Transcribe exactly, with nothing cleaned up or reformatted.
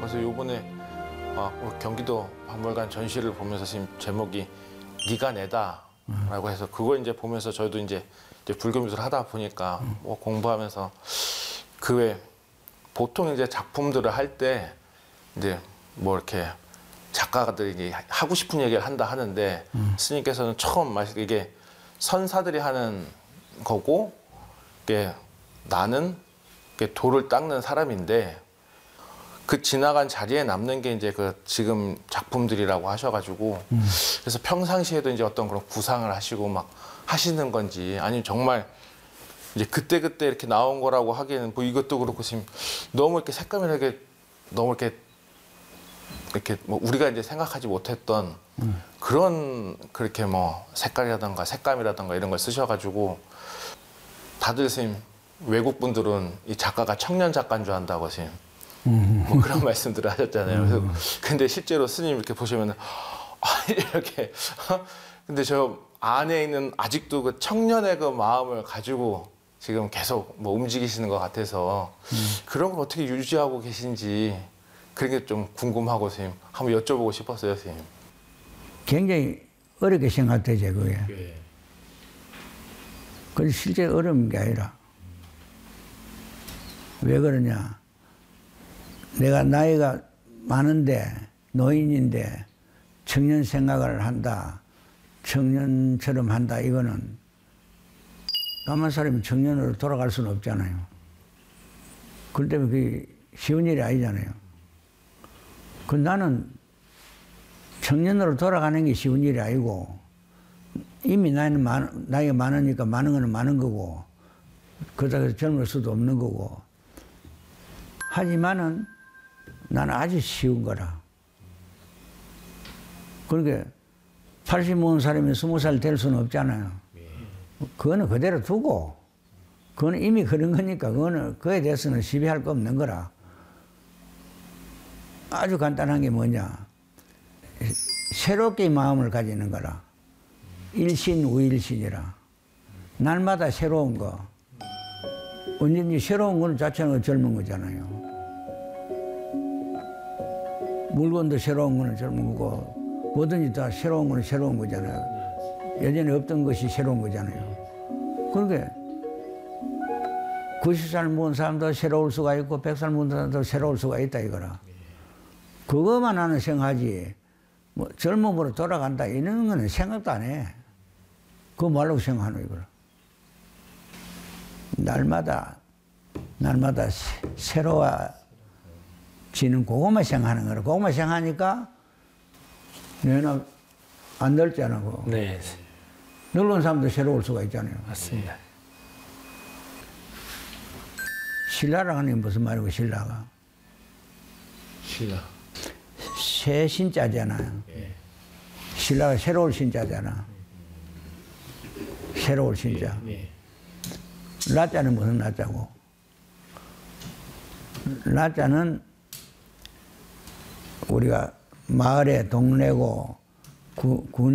그래서 요번에 아, 경기도 박물관 전시를 보면서 지금 제목이 네가 내다라고 해서 그걸 이제 보면서 저희도 이제, 이제 불교 미술 하다 보니까 뭐 공부하면서 그 외 보통 이제 작품들을 할 때 이제 뭐 이렇게 작가들이 하고 싶은 얘기를 한다 하는데 음. 스님께서는 처음 말씀 이게 선사들이 하는 거고 이게 나는 이게 돌을 닦는 사람인데 그 지나간 자리에 남는 게 이제 그 지금 작품들이라고 하셔가지고 음. 그래서 평상시에도 이제 어떤 그런 구상을 하시고 막 하시는 건지 아니면 정말 이제 그때 그때 이렇게 나온 거라고 하기에는 뭐 이것도 그렇고 지금 너무 이렇게 색감이라게 너무 이렇게 이렇게 뭐 우리가 이제 생각하지 못했던 음. 그런 그렇게 뭐 색깔이라던가 색감이라던가 이런 걸 쓰셔가지고 다들 선생님 외국 분들은 이 작가가 청년 작가인 줄 안다고 선생님 음. 뭐 그런 말씀들을 하셨잖아요. 그래서 음. 근데 실제로 스님 이렇게 보시면은 아, 이렇게 근데 저 안에 있는 아직도 그 청년의 그 마음을 가지고 지금 계속 뭐 움직이시는 것 같아서 음. 그런 걸 어떻게 유지하고 계신지 그런 게 좀 궁금하고 선생님 한번 여쭤보고 싶었어요, 선생님. 굉장히 어렵게 생각되죠, 그게. 네. 그런데 실제 어려운 게 아니라 왜 그러냐? 내가 나이가 많은데 노인인데 청년 생각을 한다, 청년처럼 한다. 이거는 가만 사람이 청년으로 돌아갈 수는 없잖아요. 그렇기 때문에 그게 쉬운 일이 아니잖아요. 그 나는 청년으로 돌아가는 게 쉬운 일이 아니고 이미 나이는 많, 나이가 많으니까 많은 거는 많은 거고 그렇다고 젊을 수도 없는 거고 하지만은 나는 아주 쉬운 거라. 그러니까 팔십 먹은 사람이 스무 살 될 수는 없잖아요. 그거는 그대로 두고 그거는 이미 그런 거니까 그거는 그에 대해서는 시비할 거 없는 거라. 아주 간단한 게 뭐냐. 새롭게 마음을 가지는 거라. 일신 우일신이라. 날마다 새로운 거. 언제든지 새로운 거는 자체는 젊은 거잖아요. 물건도 새로운 거는 젊은 거고 뭐든지 다 새로운 거는 새로운 거잖아요. 예전에 없던 것이 새로운 거잖아요. 그러니까 구십 살 먹은 사람도 새로울 수가 있고 백 살 먹은 사람도 새로울 수가 있다 이거라. 그것만 나는 생각하지 뭐 젊음으로 돌아간다 이런 거는 생각도 안 해. 그거 말로 생각하는 거라. 날마다 날마다 새로워지는 그것만 생각하는 거라. 그것만 생각하니까 내가 안 늙잖아. 그거. 네. 늙은 사람도 새로울 수가 있잖아요. 맞습니다. 신라라고 하는 게 무슨 말이고 신라가? 신라. 새 신자잖아요. 예. 신라가 새로울 신자잖아. 새로울 신자. 예. 예. 라자는 무슨 라자고? 라자는 우리가 마을의 동네고 구, 군